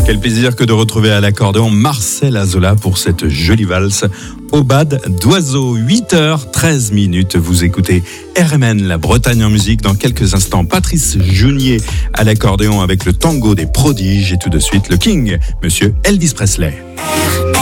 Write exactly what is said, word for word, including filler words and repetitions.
Quel plaisir que de retrouver à l'accordéon Marcel Azola pour cette jolie valse Aubade d'oiseau. huit heures treize minutes, vous écoutez R M N, la Bretagne en musique. Dans quelques instants, Patrice Junier à l'accordéon avec le tango des prodiges. Et tout de suite, le King, monsieur Elvis Presley.